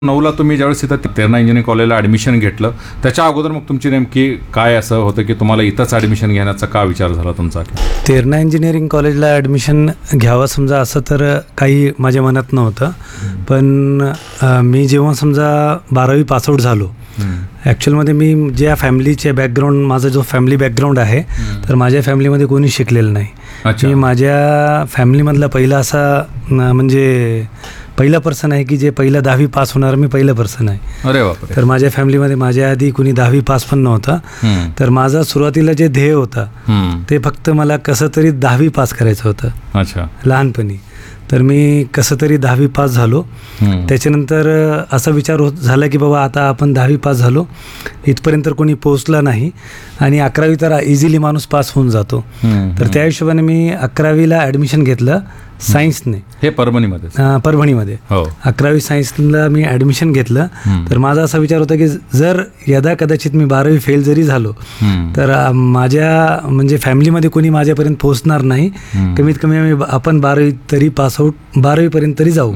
9ला तुम्ही ज्यावेळेस इथं तेरणा इंजिनिअरिंग कॉलेजला ॲडमिशन घेतलं, त्याच्या अगोदर मग तुमची नेमकी काय असं होतं की तुम्हाला इथंच ॲडमिशन घेण्याचा का विचार झाला तुमचा? तेरणा इंजिनिअरिंग कॉलेजला ॲडमिशन घ्यावं समजा असं तर काही माझ्या मनात नव्हतं. पण मी जेव्हा समजा 12वी पासआउट झालो, ॲक्च्युअलमध्ये मी ज्या फॅमिलीचे बॅकग्राऊंड, माझा जो फॅमिली बॅकग्राऊंड आहे, तर माझ्या फॅमिलीमध्ये कोणी शिकलेलं नाही. मी माझ्या फॅमिलीमधला पहिला असा म्हणजे पहिला पर्सन आहे की जे पहिला 10वी पास होणार मी पहिलं पर्सन आहे. अरे बापरे. तर माझ्या फॅमिलीमध्ये माझ्या आधी कुणी 10वी पास पण नव्हतं. तर माझा सुरुवातीला जे ध्येय होतं ते फक्त मला कसं तरी 10वी पास करायचं होतं. अच्छा. लहानपणी तर मी कसं तरी 10वी पास झालो. त्याच्यानंतर असा विचार झाला की बाबा आता आपण 10वी पास झालो, इथपर्यंत कोणी पोहोचला नाही आणि 11वी तर इझिली माणूस पास होऊन जातो. तर त्या हिशोबाने मी 11वीला ॲडमिशन घेतलं सायन्सने. हे परभणीमध्ये? परभणीमध्ये. 11वी सायन्सला मी ॲडमिशन घेतलं. तर माझा असा विचार होता की जर यदा कदाचित मी 12वी फेल जरी झालो तर माझ्या म्हणजे फॅमिलीमध्ये कोणी माझ्यापर्यंत पोहोचणार नाही. कमीत कमी आपण 12वी तरी पासआउट 12वीपर्यंत तरी जाऊ.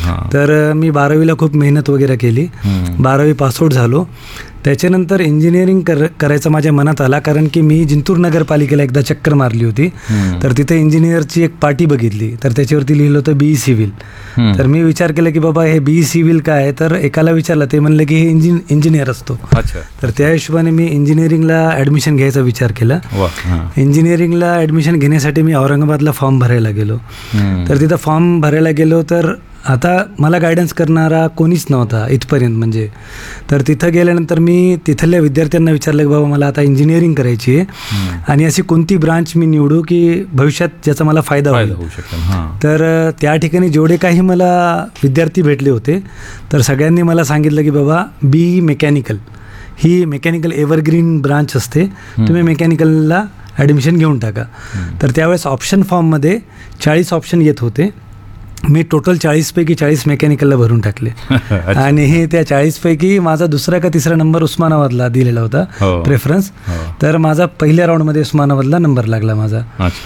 तर मी 12वीला खूप मेहनत वगैरे केली. 12वी पासआउट झालो. त्याच्यानंतर इंजिनिअरिंग करायचं माझ्या मनात आला, कारण की मी जिंतूर नगरपालिकेला एकदा चक्कर मारली होती. तर तिथे इंजिनिअरची एक पाटी बघितली, तर त्याच्यावरती लिहिलं होतं BE सिव्हिल. तर मी विचार केला की बाबा हे BE सिव्हिल काय आहे. तर एकाला विचारलं, ते म्हणलं की हे इंजिनियर असतो. तर त्या हिशोबाने मी इंजिनिअरिंगला ॲडमिशन घ्यायचा विचार केला. इंजिनिअरिंगला ॲडमिशन घेण्यासाठी मी औरंगाबादला फॉर्म भरायला गेलो. तर तिथं फॉर्म भरायला गेलो तर आता मला गायडन्स करणारा कोणीच नव्हता इथपर्यंत म्हणजे. तर तिथं गेल्यानंतर मी तिथल्या विद्यार्थ्यांना विचारलं की बाबा मला आता इंजिनिअरिंग करायची आहे आणि अशी कोणती ब्रांच मी निवडू की भविष्यात ज्याचा मला फायदा होऊ शकेल. तर त्या ठिकाणी जेवढे काही मला विद्यार्थी भेटले होते तर सगळ्यांनी मला सांगितलं की बाबा BE mechanical he mechanical evergreen branch असते, तुम्ही मेकॅनिकलला ॲडमिशन घेऊन टाका. तर त्यावेळेस ऑप्शन फॉर्ममध्ये 40 ऑप्शन येत होते. मी टोटल 40पैकी 40 मेकॅनिकलला भरून टाकले. आणि हे त्या 40पैकी माझा दुसरा का तिसरा नंबर उस्मानाबादला दिलेला होता प्रेफरन्स. तर माझा पहिल्या राऊंडमध्ये उस्मानाबादला नंबर लागला माझा.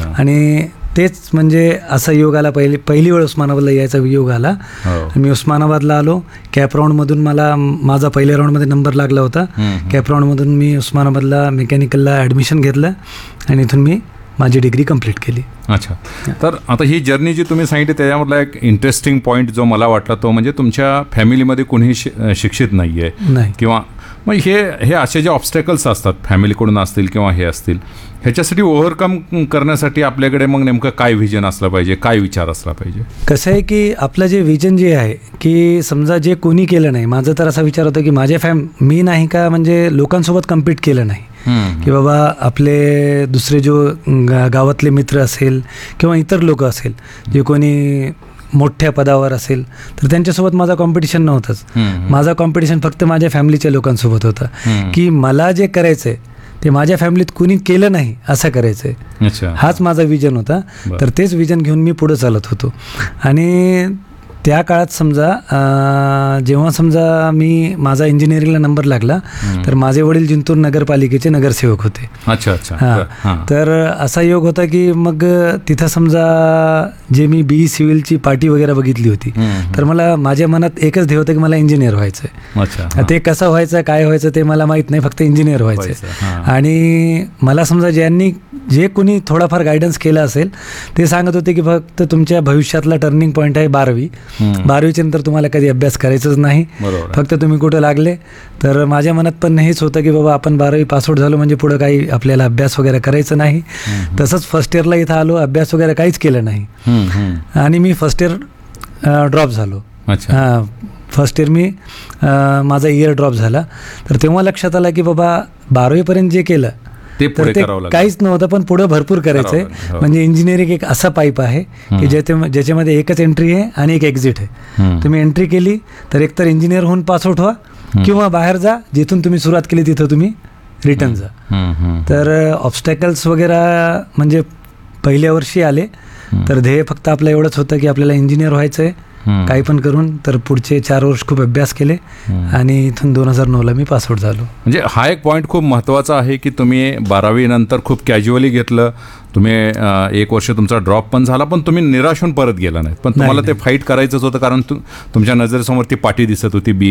आणि तेच म्हणजे असा योग आला, पहिली वेळ उस्मानाबादला यायचा योग आला. मी उस्मानाबादला आलो. कॅप राऊंडमधून मला माझा पहिल्या राऊंडमध्ये नंबर लागला होता. कॅप राऊंडमधून मी उस्मानाबादला मेकॅनिकलला ॲडमिशन घेतलं आणि इथून मी माझी डिग्री कंप्लीट केली. अच्छा. तर आता ही जर्नी जी तुम्ही सांगितली त्याच्यामधला एक इंटरेस्टिंग पॉईंट जो मला वाटला तो म्हणजे तुमच्या फॅमिलीमध्ये कोणीही शिक्षित नाही आहे किंवा मग हे असे जे ऑब्स्टॅकल्स असतात फॅमिलीकडून असतील किंवा हे असतील, ह्याच्यासाठी ओव्हरकम करण्यासाठी आपल्याकडे मग नेमकं काय व्हिजन असलं पाहिजे, काय विचार असला पाहिजे? कसं आहे की आपलं जे व्हिजन जे आहे की समजा जे कोणी केलं नाही, माझं तर असा विचार होता की माझ्या मी नाही का म्हणजे लोकांसोबत कम्पीट केलं नाही की बाबा आपले दुसरे जो गावातले मित्र असेल किंवा इतर लोक असेल जे कोणी मोठ्या पदावर असेल तर त्यांच्यासोबत माझा कॉम्पिटिशन नव्हतंच. माझा कॉम्पिटिशन फक्त माझ्या फॅमिलीच्या लोकांसोबत होता की मला जे करायचं आहे ते माझ्या फॅमिलीत कुणी केलं नाही असं करायचं आहे. हाच माझा विजन होता. तर तेच विजन घेऊन मी पुढं चालत होतो. आणि त्या काळात समजा जेव्हा समजा मी माझा इंजिनिअरिंगला नंबर लागला तर माझे वडील जिंतूर नगरपालिकेचे नगरसेवक होते. तर असा योग होता की मग तिथं समजा जे मी BE सिव्हिलची पार्टी वगैरे बघितली होती तर मला माझ्या मनात एकच ध्येय होतं की मला इंजिनियर व्हायचं आहे. ते कसं व्हायचं काय व्हायचं ते मला माहीत नाही, फक्त इंजिनियर व्हायचं आहे. आणि मला समजा जे कोणी थोडाफार गायडन्स केला असेल ते सांगत होते की फक्त तुमच्या भविष्यातला टर्निंग पॉईंट आहे 12वी. 12वीच्या नंतर तुम्हाला कधी अभ्यास करायचाच नाही, फक्त तुम्ही कुठं लागले. तर माझ्या मनात पण हेच होतं की बाबा आपण 12वी पासआउट झालो म्हणजे पुढं काही आपल्याला अभ्यास वगैरे करायचं नाही. तसंच फर्स्ट इयरला इथं आलो, अभ्यास वगैरे काहीच केलं नाही आणि मी फर्स्ट इयर ड्रॉप झालो. फर्स्ट इयर मी माझा इयर ड्रॉप झाला. तर तेव्हा लक्षात आलं की बाबा 12वीपर्यंत जे केलं ते काहीच नव्हतं, पण पुढं भरपूर करायचं आहे. म्हणजे इंजिनिअरिंग एक असा पाईप आहे की ज्याच्यामध्ये एकच एंट्री आहे आणि एक एक्झिट आहे. तुम्ही एंट्री केली तर एकतर इंजिनियर होऊन पासआउट व्हा किंवा बाहेर जा, जिथून तुम्ही सुरुवात केली तिथं तुम्ही रिटर्न जा. तर ऑब्स्टॅकल्स वगैरे म्हणजे पहिल्या वर्षी आले तर ध्येय फक्त आपलं एवढंच होतं की आपल्याला इंजिनियर व्हायचं आहे काही पण करून. तर पुढचे 4 वर्ष खूप अभ्यास केले आणि इथून 2009ला मी पासआउट झालो. म्हणजे हा एक पॉईंट खूप महत्त्वाचा आहे की तुम्ही 12वी नंतर खूप कॅज्युअली घेतलं. तुम्ही 1 वर्ष तुमचा ड्रॉप पण झाला, पण तुम्ही निराश होऊन परत गेला नाही. पण तुम्हाला ते फाईट करायचंच होतं कारण तुमच्या नजरेसमोर ती पाठी दिसत होती BE